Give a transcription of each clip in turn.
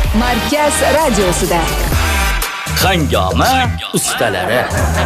Markaz radiosida Hangoma ustalari.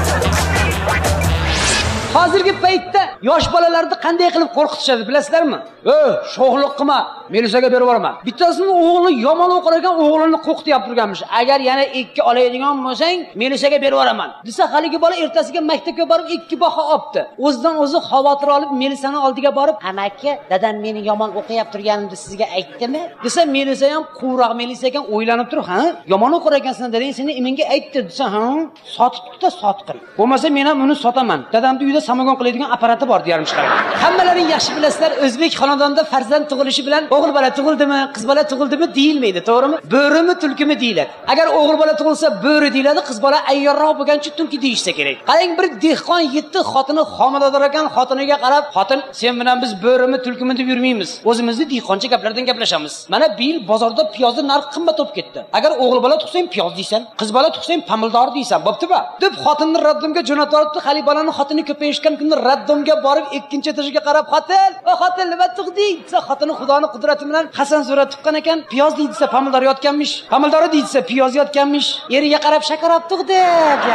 Hozirgi paytda yosh bolalarni qanday qilib qo'rqitishadi bilasizlarmi? Sho'xlik qilma, Melisaga berib yuboraman. Bittasini o'g'li yomon o'qir ekan, o'g'lini qo'rqitib turganmish. Agar yana 2 oladigan bo'lsang, Melisaga berib yuboraman. Desa, haligi bola ertasiga maktabga borib 2 baho olibdi. O'zidan o'zi xavotir olib, Melisani oldiga borib, "Amaki, dadam meni yomon o'qiyap turganimni sizga aytdimi?" Desa, Melisa ham quvroq Melisa ekan, o'ylanib turib, "Ha, yomon o'qir ekansan, dadang seni menga aytdi." Desa, "Ha, sotibdi-da, sotqin. Bo'lmasa men ham uni sotaman. Dadamning uyida samagon qiladigan apparati bor", deyarmish qarang. Hammalaring yaxshi bilasizlar, o'zbek xonadonida farzand tug'ilishi bilan o'g'il bola tug'ildimi, qiz bola tug'ildimi deyilmaydi, to'g'rimi? Bo'rimi, tulkimi deyiladi. Agar o'g'il bola tug'ilsa bo'ri deyiladi, qiz bola ayyorroq bo'lgancha tulki deyishsa kerak. Qarang, bir dehqon 7 xotini homilador ekan, xotiniga qarab, "Xotin, sen bilan biz bo'rimi, tulkimi deb yurmaymiz. O'zimizni dehqoncha gaplardan gaplashamiz. Mana bu yil bozorda piyozni narxi qimmat bo'lib ketdi. Agar o'g'il bola tug'sang piyoz deysan, qiz bola tug'sang pomidor deysan, bo'pti-ba?" deb xotinni raddimga jo'natib yuboribdi. Hali bolani xotini ko'payishgan kunda raddimga borib, ikkinchi etajga qarab, "Xotin, xotin nima tug'ding?" desa, xotini Xudoning qudrati bilan Hasan sura tuqqan ekan, piyoz deydi, pomidor yotganmish. Pomidor deydi, piyoz yotganmish. Eriga qarab, "Shakarab tug'di" deyapti.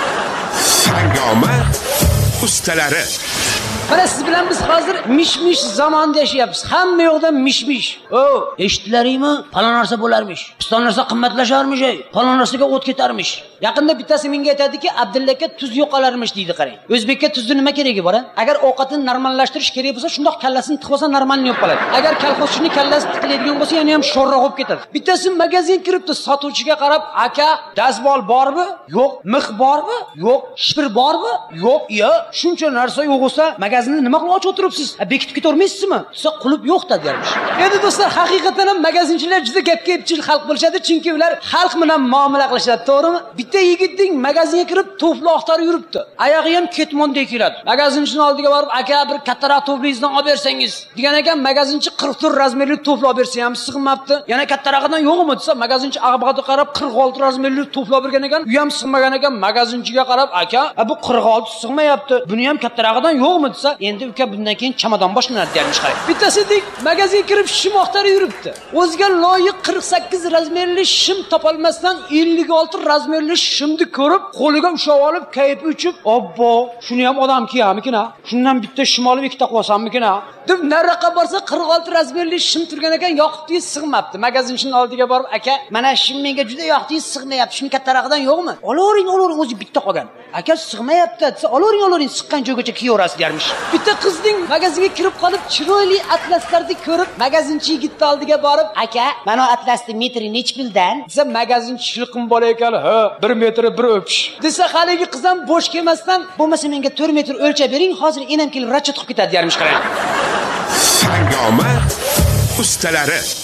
Hangoma ustalari. Mana siz bilan biz hozir mish-mish zamonda yashayapmiz. Hamma yoqda mish-mish. Eshitdilaringmi? Falon narsa bo'larmish. Piston narsa qimmatlasharmish, falon narsaga o't ketarmish. Yaqinda bittasi menga aytadiki, "Abdulla aka, tuz yo'qolarmish" deydi, qarang. O'zbekka tuzni nima keragi bor-a? Agar ovqatni normallashtirish kerak bo'lsa, shundoq kallasini tiqsa normalni yo'q qoladi. Agar kolxozchining kallasini tiqiladigan bo'lsa, yana ham sho'rroq bo'lib ketadi. Bittasi magazinga kiribdi, sotuvchiga qarab, "Aka, dazmol bormi? Yo'q. Mix bormi? Yo'q. Shipir bormi? Yo'q. Yo, shuncha narsa yo'q bo'lsa, magazinni nima qilib ochib o'tiribsiz? Bekitib ketavermaysizmi?" desa, "Qulub yo'q"da dermish. Endi do'stlar, haqiqatan ham magazinchilar juda gapga epchil xalq bo'lishadi, chunki ular xalq bilan muomala qilishadi, to'g'rimi? Bitta yigitning magazinga kirib to'fli oqtarib yuribdi. Oyog'i ham ketmondek keladi. Magazinchining oldiga borib, "Aka, bir kattaroq to'flingizdan olib bersangiz" degan ekan, magazinchi 44 razmerli to'fli olib bersa ham sig'mabdi. Yana kattarog'idan yo'qmi desa, magazinchi ag'bog'iga qarab 46 razmerli to'fli olib bergan ekan, u ham sig'magan ekan. Magazinchiga qarab, "Aka, bu 46 sig'mayapti. Buni ham kattarog'idan yo'qmi?" desa, "Endi uka, bundan keyin chamadon boshlanadi" dermish qarang. Bittasi dek magazinga kirib shim oqtarib yuribdi. O'ziga loyiq 48 razmerli shim topolmasdan 56 razmerli shimni ko'rib, qo'liga ushlab olib, kayfi uchib, "Obbo, shuni ham odam kiyamikina? Shundan bitta shim olib ikkita qo'ysamikina?" deb nariroqqa borsa 46 razmerli shim turgan ekan, yoqibdi, sig'mabdi. Magazinchining oldiga borib, "Aka, mana shim menga juda yoqdi, sig'mayapti. Shuni kattarog'idan yo'qmi?" "Olavering, o'zi bitta qolgan." "Aka, sig'mayapti" desa, "Olavering, siqqan joygacha kiyaverasiz" dermish. Bitta qizning magazinga kirib qolib, chiroyli atlaslarni ko'rib, magazinchi yigitning oldiga borib, "Aka, mana atlasning metri nech puldan?" desa, magazinchi shilqim bola ekan, "Ha, 1 metri 1 o'pish" desa, haligi qiz ham bo'sh kelmasdan, "Bo'lmasa menga 4 metr o'lchab bering, hozir enam kelib ratchet qilib ketadi" dermish qarang. Hangoma ustalari.